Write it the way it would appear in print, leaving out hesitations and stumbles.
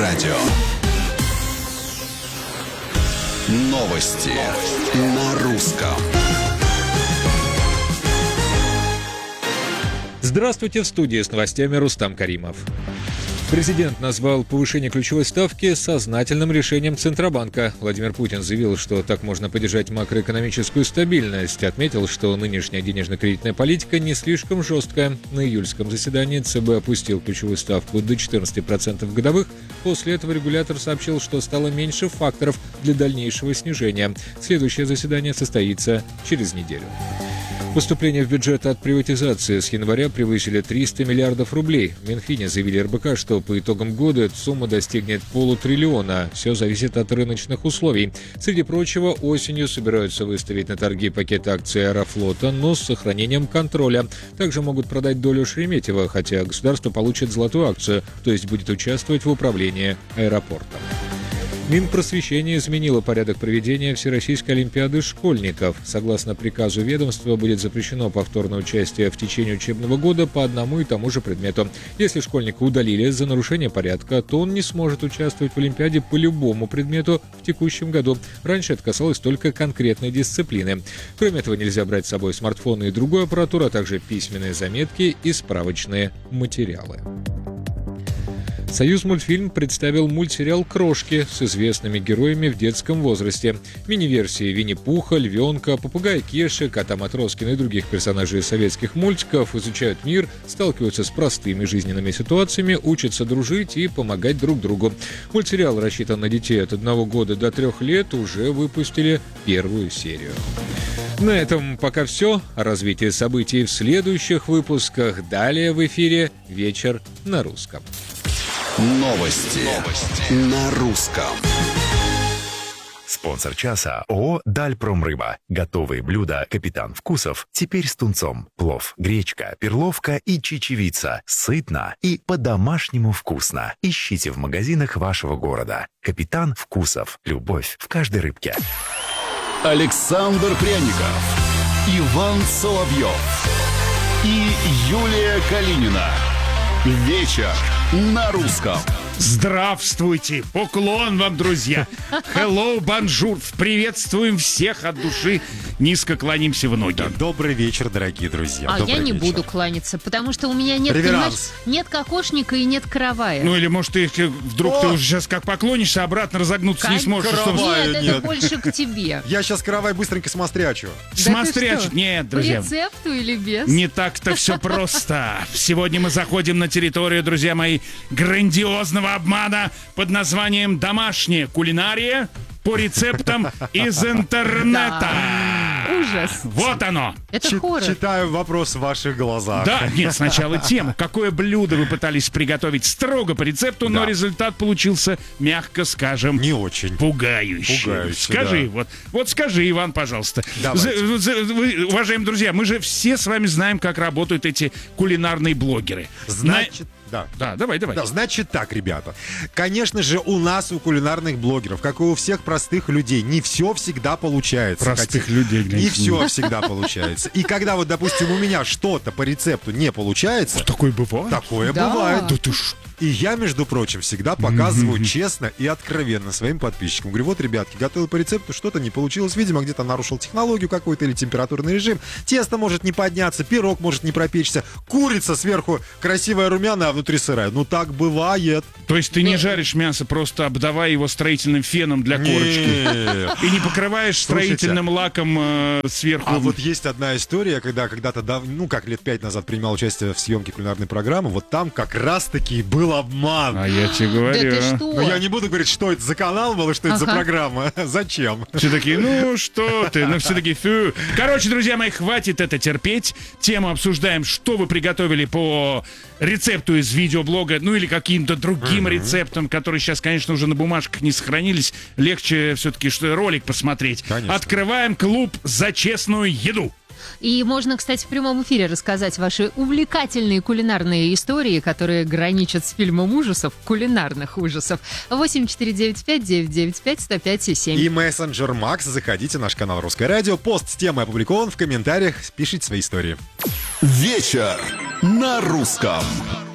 радио. Новости на русском. Здравствуйте, в студии с новостями Рустам Каримов. Президент назвал повышение ключевой ставки сознательным решением Центробанка. Владимир Путин заявил, что так можно поддержать макроэкономическую стабильность. Отметил, что нынешняя денежно-кредитная политика не слишком жесткая. На июльском заседании ЦБ опустил ключевую ставку до 14% годовых. После этого регулятор сообщил, что стало меньше факторов для дальнейшего снижения. Следующее заседание состоится через неделю. Поступления в бюджет от приватизации с января превысили 300 миллиардов рублей. В Минфине заявили РБК, что по итогам года эта сумма достигнет полутриллиона. Все зависит от рыночных условий. Среди прочего, осенью собираются выставить на торги пакет акций Аэрофлота, но с сохранением контроля. Также могут продать долю Шереметьево, хотя государство получит золотую акцию, то есть будет участвовать в управлении аэропортом. Минпросвещение изменило порядок проведения Всероссийской олимпиады школьников. Согласно приказу ведомства, будет запрещено повторное участие в течение учебного года по одному и тому же предмету. Если школьника удалили за нарушение порядка, то он не сможет участвовать в олимпиаде по любому предмету в текущем году. Раньше это касалось только конкретной дисциплины. Кроме этого, нельзя брать с собой смартфоны и другую аппаратуру, а также письменные заметки и справочные материалы. «Союзмультфильм» представил мультсериал «Крошки» с известными героями в детском возрасте. Мини-версии Винни-Пуха, Львенка, попугая Кеши, кота Матроскина и других персонажей советских мультиков изучают мир, сталкиваются с простыми жизненными ситуациями, учатся дружить и помогать друг другу. Мультсериал рассчитан на детей от 1 года до 3 лет, уже выпустили первую серию. На этом пока все. О развитии событий в следующих выпусках. Далее в эфире «Вечер на русском». Новости на русском. Спонсор часа ООО «Дальпромрыба». Готовые блюда «Капитан Вкусов» теперь с тунцом. Плов, гречка, перловка и чечевица. Сытно и по-домашнему вкусно. Ищите в магазинах вашего города. «Капитан Вкусов». Любовь в каждой рыбке. Александр Пряников, Иван Соловьев и Юлия Калинина. Вечер на русском. Здравствуйте! Поклон вам, друзья! Hello, bonjour! Приветствуем всех от души. Низко кланяемся в ноги. Добрый вечер, дорогие друзья. А Добрый я не вечер. буду кланяться, потому что у меня нет, Реверанс. нет кокошника и нет каравая. Ну или, может, ты вдруг ты уже сейчас как поклонишься, обратно разогнуться не сможешь. Каравай. Нет, Нет. это больше к тебе. Я сейчас каравай быстренько смострячу. Смотряч. что? Нет, По друзья. рецепту или без? Не так-то все просто. Сегодня мы заходим на территорию, друзья мои, грандиозного обмана под названием «Домашняя кулинария» по рецептам из интернета. Ужас. Вот оно. Это хоррор. Читаю вопрос в ваших глазах. Да, нет, сначала тему. Какое блюдо вы пытались приготовить строго по рецепту, но Да. результат получился, мягко скажем, Не очень. пугающий. Пугающий, Скажи, да. вот скажи, Иван, пожалуйста. Давайте. Вы, уважаемые друзья, мы же все с вами знаем, как работают эти кулинарные блогеры. Значит, да. Да, давай. Да, значит так, ребята. Конечно же, у нас, у кулинарных блогеров, как и у всех простых людей, не все всегда получается. Простых людей, глянь. Не все всегда получается. И когда вот, допустим, у меня что-то по рецепту не получается, Такое бывает? такое Да. бывает. Да ты ж... И я, между прочим, всегда показываю честно и откровенно своим подписчикам. Говорю, вот, ребятки, готовил по рецепту, что-то не получилось. Видимо, где-то нарушил технологию какую-то или температурный режим. Тесто может не подняться, пирог может не пропечься. Курица сверху красивая румяная, а внутри сырая. Ну, так бывает. То есть ты не жаришь мясо, просто обдавая его строительным феном для корочки. Не. И не покрываешь Слушайте, строительным лаком сверху. А вот есть одна история, когда когда-то, как лет 5 назад принимал участие в съемке кулинарной программы, вот там как раз-таки был обман. А я тебе Да говорю. ты что? Но я не буду говорить, что это за канал был и что это за Ага. программа. Зачем? Все такие, ну что ты, ну все такие, фу. Короче, друзья мои, хватит это терпеть. Тему обсуждаем, что вы приготовили по рецепту из видеоблога, ну или каким-то другим рецептам, которые сейчас, конечно, уже на бумажках не сохранились. Легче все-таки что ролик посмотреть. Конечно. Открываем клуб за честную еду. И можно, кстати, в прямом эфире рассказать ваши увлекательные кулинарные истории, которые граничат с фильмом ужасов, кулинарных ужасов. 8495-995-105-7. И мессенджер Макс. Заходите на наш канал Русское радио. Пост с темой опубликован. В комментариях пишите свои истории. Вечер на русском.